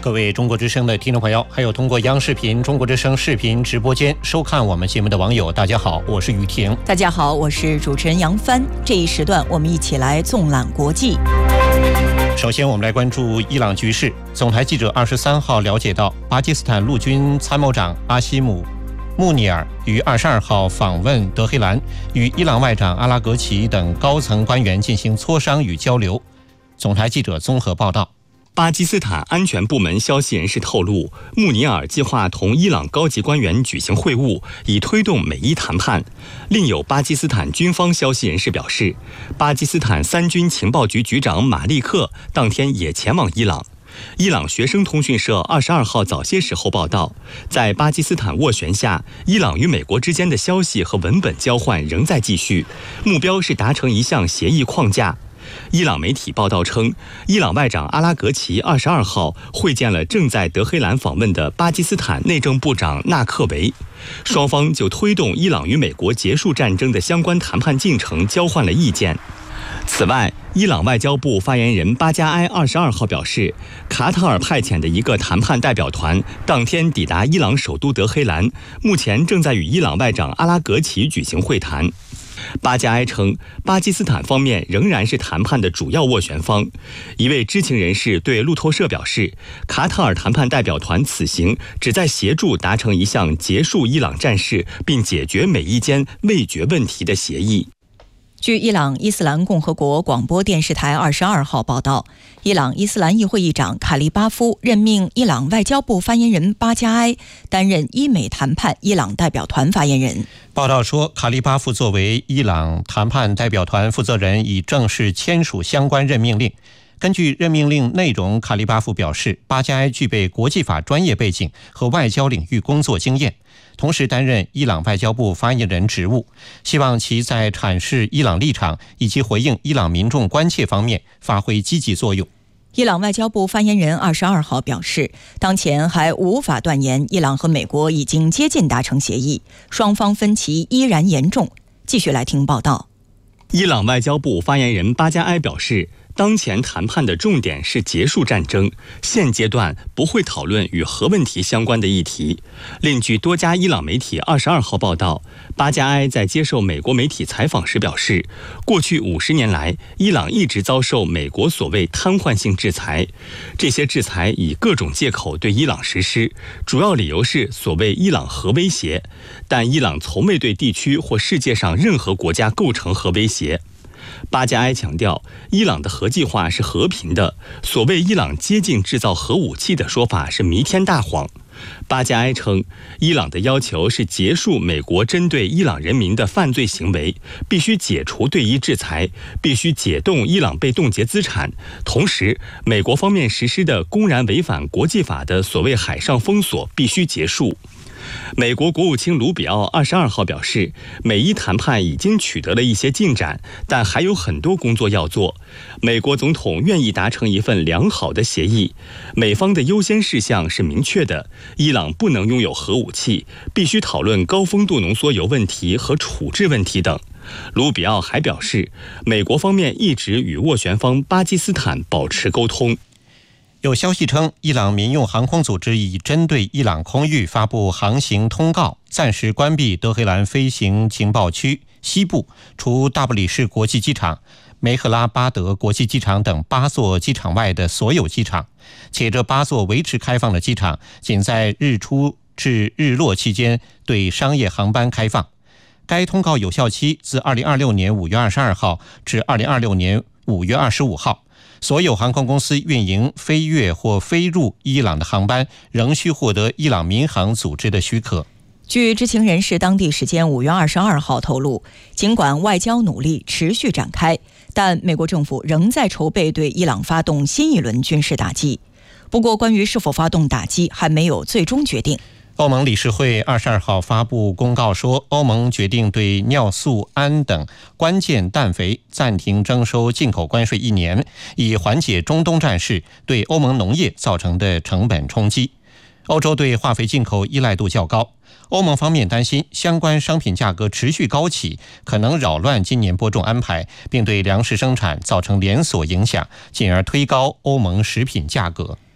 各位中国之声的听众朋友，还有通过央视频、中国之声视频直播间收看我们节目的网友，大家好，我是雨婷。 大家好，我是主持人杨帆。这一时段我们一起来纵览国际。 首先我们来关注伊朗局势。总台记者23号了解到，巴基斯坦陆军参谋长阿西姆穆尼尔于22号访问德黑兰，与伊朗外长阿拉格齐等高层官员进行磋商与交流。总台记者综合报道。 巴基斯坦安全部门消息人士透露，穆尼尔计划同伊朗高级官员举行会晤，以推动美伊谈判。另有巴基斯坦军方消息人士表示，巴基斯坦三军情报局局长马利克当天也前往伊朗。伊朗学生通讯社22号早些时候报道，在巴基斯坦斡旋下，伊朗与美国之间的消息和文本交换仍在继续，目标是达成一项协议框架。伊朗媒体报道称，伊朗外长阿拉格齐22号会见了正在德黑兰访问的巴基斯坦内政部长纳克维，双方就推动伊朗与美国结束战争的相关谈判进程交换了意见。此外，伊朗外交部发言人巴加埃22号表示，卡塔尔派遣的一个谈判代表团当天抵达伊朗首都德黑兰，目前正在与伊朗外长阿拉格齐举行会谈。巴加埃称，巴基斯坦方面仍然是谈判的主要斡旋方。一位知情人士对路透社表示，卡塔尔谈判代表团此行旨在协助达成一项结束伊朗战事并解决美伊间未决问题的协议。 据伊朗伊斯兰共和国广播电视台22号报道，伊朗伊斯兰议会议长卡利巴夫任命伊朗外交部发言人巴加埃担任伊美谈判伊朗代表团发言人。 报道说，卡利巴夫作为伊朗谈判代表团负责人，已正式签署相关任命令。根据任命令内容，卡利巴夫表示，巴加埃具备国际法专业背景和外交领域工作经验，同时担任伊朗外交部发言人职务，希望其在阐释伊朗立场以及回应伊朗民众关切方面发挥积极作用。 伊朗外交部发言人22号表示，当前还无法断言伊朗和美国已经接近达成协议，双方分歧依然严重。继续来听报道。 伊朗外交部发言人巴加埃表示，当前谈判的重点是结束战争，现阶段不会讨论与核问题相关的议题。另据多家伊朗媒体22号报道，巴加埃在接受美国媒体采访时表示，过去50年来，伊朗一直遭受美国所谓瘫痪性制裁，这些制裁以各种借口对伊朗实施，主要理由是所谓伊朗核威胁，但伊朗从未对地区或世界上任何国家构成核威胁。巴加埃强调，伊朗的核计划是和平的，所谓伊朗接近制造核武器的说法是弥天大谎。巴加埃称，伊朗的要求是结束美国针对伊朗人民的犯罪行为，必须解除对伊制裁，必须解冻伊朗被冻结资产，同时美国方面实施的公然违反国际法的所谓海上封锁必须结束。美国国务卿卢比奥22号表示，美伊谈判已经取得了一些进展，但还有很多工作要做。美国总统愿意达成一份良好的协议，美方的优先事项是明确的：伊朗不能拥有核武器，必须讨论高丰度浓缩铀问题和处置问题等。卢比奥还表示，美国方面一直与斡旋方巴基斯坦保持沟通。 有消息称，伊朗民用航空组织已针对伊朗空域发布航行通告，暂时关闭德黑兰飞行情报区西部除大不里士国际机场、梅赫拉巴德国际机场等8座机场外的所有机场，且这8座维持开放的机场仅在日出至日落期间对商业航班开放。该通告有效期自2026年5月22号至2026年5月25号。所有航空公司运营飞越或飞入伊朗的航班仍需获得伊朗民航组织的许可。 据知情人士当地时间5月22号透露，尽管外交努力持续展开，但美国政府仍在筹备对伊朗发动新一轮军事打击。不过，关于是否发动打击还没有最终决定。 欧盟理事会22号发布公告说，欧盟决定对尿素胺等关键氮肥暂停征收进口关税1年，以缓解中东战事对欧盟农业造成的成本冲击。欧洲对化肥进口依赖度较高，欧盟方面担心相关商品价格持续高企，可能扰乱今年播种安排，并对粮食生产造成连锁影响，进而推高欧盟食品价格。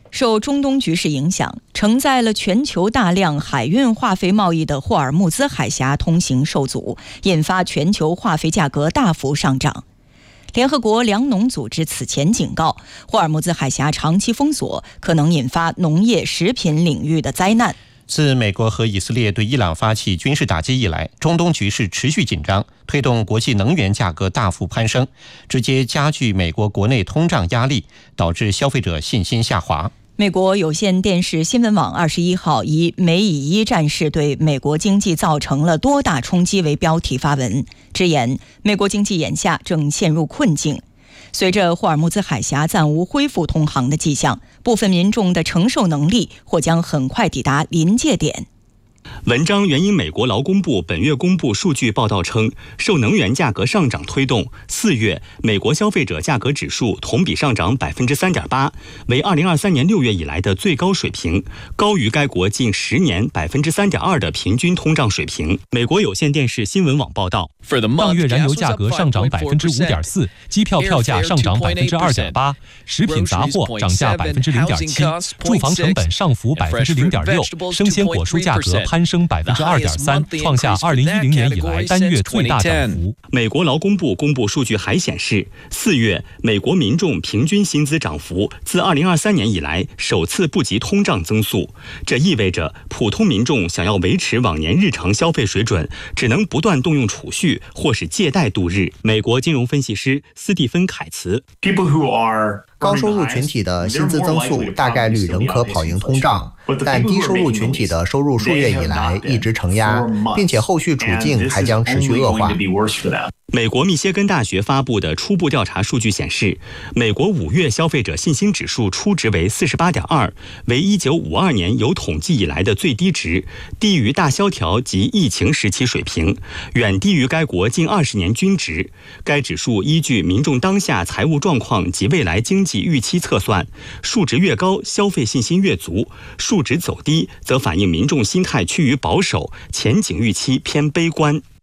受中东局势影响，承载了全球大量海运化肥贸易的霍尔木兹海峡通行受阻，引发全球化肥价格大幅上涨。联合国粮农组织此前警告，霍尔木兹海峡长期封锁可能引发农业食品领域的灾难。 自美国和以色列对伊朗发起军事打击以来，中东局势持续紧张，推动国际能源价格大幅攀升，直接加剧美国国内通胀压力，导致消费者信心下滑。 美国有线电视新闻网21号以美以伊战事对美国经济造成了多大冲击为标题发文，直言美国经济眼下正陷入困境。随着霍尔木兹海峡暂无恢复通航的迹象，部分民众的承受能力或将很快抵达临界点。 文章援引美国劳工部本月公布数据报道称，受能源价格上涨推动，4月美国消费者价格指数同比上涨 3.8%， 为2023年6月以来的最高水平，高于该国近10年 3.2% 的平均通胀水平。美国有线电视新闻网报道， 当月燃油价格上涨 5.4%， 机票票价上涨 2.8%， 食品杂货涨价 0.7%， 住房成本上浮 0.6%， 生鲜果蔬价格攀升 2.3%， 创下2010年以来单月最大涨幅。 美国劳工部公布数据还显示，4月美国民众平均薪资涨幅自2023年以来首次不及通胀增速，这意味着普通民众想要维持往年日常消费水准，只能不断动用储蓄或是借贷度日。美国金融分析师斯蒂芬·凯茨， 高收入群体的薪资增速大概率仍可跑赢通胀，但低收入群体的收入数月以来一直承压，并且后续处境还将持续恶化。 美国密歇根大学发布的初步调查数据显示，美国5月消费者信心指数初值为 48.2， 为1952年有统计以来的最低值，低于大萧条及疫情时期水平，远低于该国近20年均值。该指数依据民众当下财务状况及未来经济预期测算，数值越高，消费信心越足；数值走低，则反映民众心态趋于保守，前景预期偏悲观。